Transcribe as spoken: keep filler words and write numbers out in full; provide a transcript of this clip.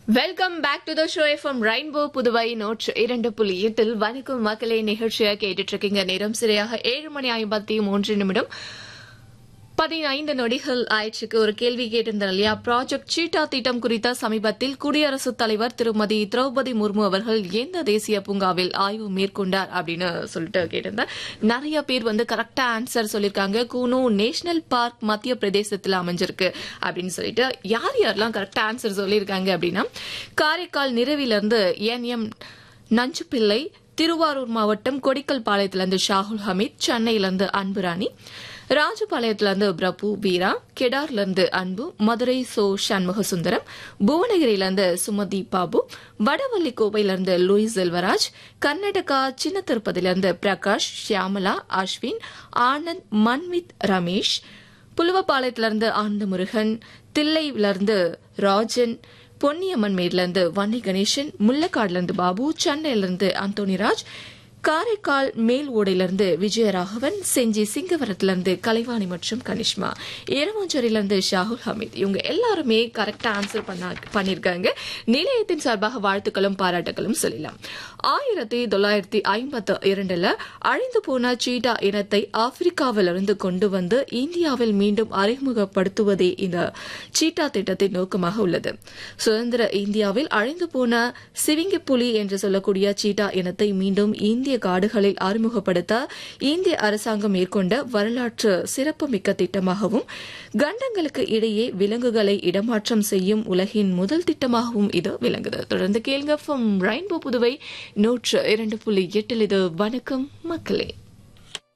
Welcome back to the show FM rainbow Puduvai நூற்று இரண்டு புள்ளி எட்டில் வணக்கம் மக்களே நிகழ்ச்சியாக கேட்டுட்டு இருக்கீங்க. நேரம் சரியாக ஏழு மணி ஐம்பத்தி மூன்று நிமிடம் பதினைந்து நொடிகள் ஆயிடுச்சுக்கு. ஒரு கேள்வி கேட்டிருந்தேன் இல்லையா, ப்ராஜெக்ட் சீட்டா திட்டம் குறித்த சமீபத்தில் குடியரசுத் தலைவர் திருமதி திரௌபதி முர்மு அவர்கள் எந்த தேசிய பூங்காவில் ஆய்வு மேற்கொண்டார் அப்படின்னு சொல்லிட்டு கேட்டிருந்தேன். நிறைய பேர் வந்து கரெக்டா ஆன்சர் சொல்லியிருக்காங்க. கூனு நேஷனல் பார்க் மத்திய பிரதேசத்தில் அமைஞ்சிருக்கு அப்படின்னு சொல்லிட்டு. யார் யாரெல்லாம் கரெக்டா ஆன்சர் சொல்லியிருக்காங்க அப்படின்னா, காரைக்கால் நிறுவிலிருந்து என் எம் நஞ்சுப்பிள்ளை, திருவாரூர் மாவட்டம் கொடிக்கல் பாளையத்திலிருந்து ஷாகுல் ஹமீத், சென்னையிலிருந்து அன்புராணி, ராஜபாளையத்திலிருந்து பிரபு வீரா, கெடார்லிருந்து அன்பு, மதுரை சோ சண்முக சுந்தரம், புவனகிரியிலிருந்து சுமதி பாபு, வடவள்ளி கோவையிலிருந்து லூயிஸ் செல்வராஜ், கர்நாடகா சின்ன திருப்பதியிலிருந்து பிரகாஷ், ஷியாமலா, அஸ்வின், ஆனந்த், மன்வித் ரமேஷ், புலுவப்பாளையத்திலிருந்து ஆனந்த முருகன், தில்லையிலிருந்து ராஜன், பொன்னியம்மன் மேட்லிருந்து வன்னி கணேசன், முள்ளக்காடுலிருந்து பாபு, சென்னையிலிருந்து அந்தோனிராஜ், காரைக்கால் மேல் ஓடையிலிருந்து விஜயராகவன், செஞ்சி சிங்கவரத்திலிருந்து கலைவாணி மற்றும் கனிஷ்மா, ஏரமாஞ்சேரியிலிருந்து ஷாகுல் ஹமீத். இவங்க எல்லாருமே கரெக்டா ஆன்சர் பண்ணிருக்காங்க. நிலையத்தின் சார்பாக வாழ்த்துக்களும் பாராட்டுகளும் சொல்லலாம். ஆயிரத்தி தொள்ளாயிரத்தி ஐம்பத்தி இரண்டுல அழிந்து போன சீட்டா இனத்தை ஆப்பிரிக்காவிலிருந்து கொண்டு வந்து இந்தியாவில் மீண்டும் அறிமுகப்படுத்துவதே இந்த சீட்டா திட்டத்தின் நோக்கமாக உள்ளது. சுதந்திர இந்தியாவில் அழிந்து போன சிவிங்கி என்று சொல்லக்கூடிய சீட்டா இனத்தை மீண்டும் இந்திய காடுகளில் அறிமுகப்படுத்த இந்திய அரசாங்கம் மேற்கொண்ட வரலாற்று சிறப்புமிக்க திட்டமாகவும், கண்டங்களுக்கு இடையே விலங்குகளை இடமாற்றம் செய்யும் உலகின் முதல் திட்டமாகவும் இது விளங்குது. தொடர்ந்து கேளுங்க. ரெயின்போ புதுவை நூற்று இரண்டு புள்ளி எட்டில் இது வணக்கம் மக்களே.